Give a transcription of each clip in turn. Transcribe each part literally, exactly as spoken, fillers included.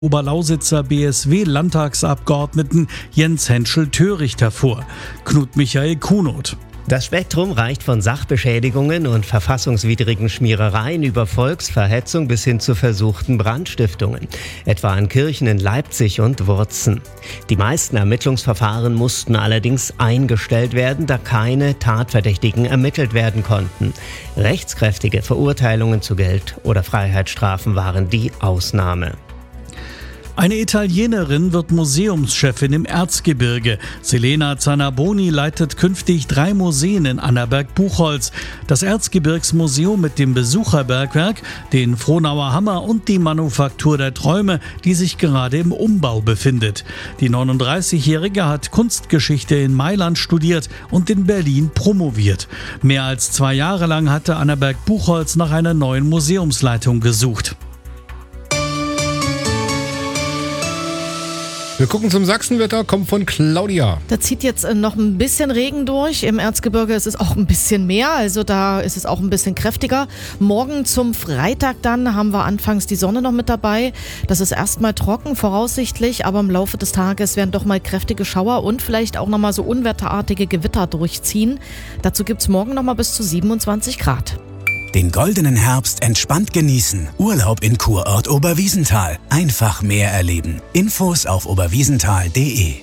Oberlausitzer B S W-Landtagsabgeordneten Jens Henschel-Töricht hervor. Knut Michael Kunoth. Das Spektrum reicht von Sachbeschädigungen und verfassungswidrigen Schmierereien über Volksverhetzung bis hin zu versuchten Brandstiftungen, etwa an Kirchen in Leipzig und Wurzen. Die meisten Ermittlungsverfahren mussten allerdings eingestellt werden, da keine Tatverdächtigen ermittelt werden konnten. Rechtskräftige Verurteilungen zu Geld- oder Freiheitsstrafen waren die Ausnahme. Eine Italienerin wird Museumschefin im Erzgebirge. Selena Zanaboni leitet künftig drei Museen in Annaberg-Buchholz. Das Erzgebirgsmuseum mit dem Besucherbergwerk, den Frohnauer Hammer und die Manufaktur der Träume, die sich gerade im Umbau befindet. Die neununddreißigjährige hat Kunstgeschichte in Mailand studiert und in Berlin promoviert. Mehr als zwei Jahre lang hatte Annaberg-Buchholz nach einer neuen Museumsleitung gesucht. Wir gucken zum Sachsenwetter, kommt von Claudia. Da zieht jetzt noch ein bisschen Regen durch. Im Erzgebirge ist es auch ein bisschen mehr, also da ist es auch ein bisschen kräftiger. Morgen zum Freitag dann haben wir anfangs die Sonne noch mit dabei. Das ist erstmal trocken voraussichtlich, aber im Laufe des Tages werden doch mal kräftige Schauer und vielleicht auch nochmal so unwetterartige Gewitter durchziehen. Dazu gibt es morgen nochmal bis zu siebenundzwanzig Grad. Den goldenen Herbst entspannt genießen. Urlaub in Kurort Oberwiesenthal. Einfach mehr erleben. Infos auf oberwiesenthal punkt de.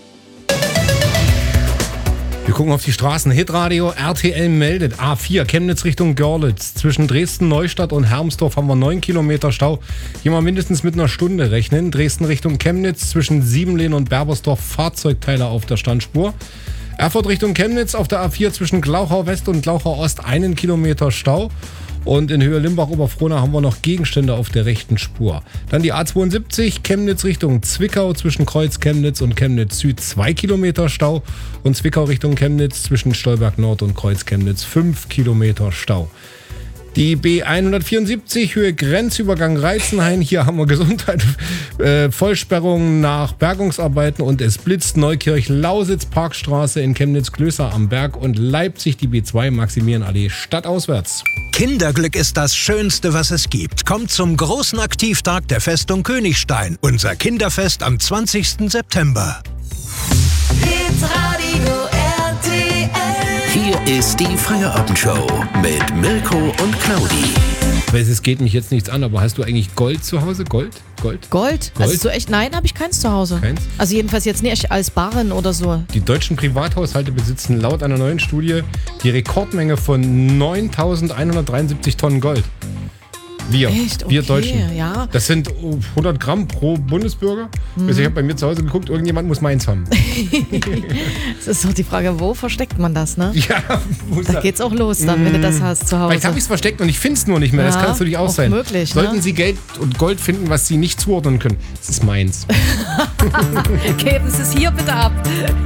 Wir gucken auf die Straßen. Hitradio R T L meldet A vier Chemnitz Richtung Görlitz. Zwischen Dresden-Neustadt und Hermsdorf haben wir neun Kilometer Stau. Hier mal mindestens mit einer Stunde rechnen. Dresden Richtung Chemnitz zwischen Siebenlehn und Berbersdorf Fahrzeugteile auf der Standspur. Erfurt Richtung Chemnitz auf der A vier zwischen Glauchau West und Glauchau Ost einen Kilometer Stau. Und in Höhe Limbach-Oberfrohna haben wir noch Gegenstände auf der rechten Spur. Dann die A zweiundsiebzig Chemnitz Richtung Zwickau zwischen Kreuz Chemnitz und Chemnitz Süd zwei Kilometer Stau. Und Zwickau Richtung Chemnitz zwischen Stolberg Nord und Kreuz Chemnitz fünf Kilometer Stau. Die B hundertvierundsiebzig Höhe Grenzübergang Reizenhain, hier haben wir Gesundheit, äh, Vollsperrung nach Bergungsarbeiten und es blitzt Neukirch, Lausitz, Parkstraße in Chemnitz, Klößer am Berg und Leipzig die B zwei Maximilianallee stadtauswärts. Kinderglück ist das Schönste, was es gibt. Kommt zum großen Aktivtag der Festung Königstein. Unser Kinderfest am zwanzigsten September. Hitradio R T L. Hier ist die Feierabendshow mit Mirko und Claudi. Es geht mich jetzt nichts an, aber hast du eigentlich Gold zu Hause? Gold? Gold? Gold? Gold? Also so echt, nein, habe ich keins zu Hause. Keins? Also jedenfalls jetzt nicht als Barren oder so. Die deutschen Privathaushalte besitzen laut einer neuen Studie die Rekordmenge von neuntausendeinhundertdreiundsiebzig Tonnen Gold. Wir, Echt? Okay, wir Deutschen. Ja. Das sind hundert Gramm pro Bundesbürger. Mhm. Also ich habe bei mir zu Hause geguckt, irgendjemand muss meins haben. Es ist doch die Frage, wo versteckt man das, ne? Ja, wo Da geht's auch los dann, mmh. wenn du das hast zu Hause. Vielleicht habe ich es versteckt und ich finde es nur nicht mehr. Ja, das kann natürlich auch, auch sein. Möglich, Sollten ne? Sie Geld und Gold finden, was Sie nicht zuordnen können, das ist meins. Geben Sie es hier bitte ab.